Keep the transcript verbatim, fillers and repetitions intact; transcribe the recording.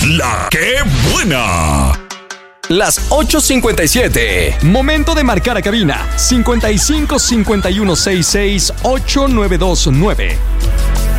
La que buena. Las ocho cincuenta y siete. Momento de marcar a cabina. cincuenta y cinco cincuenta y uno sesenta y seis ocho nueve dos nueve.